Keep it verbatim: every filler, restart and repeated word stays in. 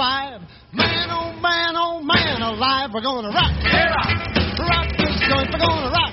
five. Man, oh man, oh man alive, we're gonna rock. Yeah. Rock this joint, we're gonna rock.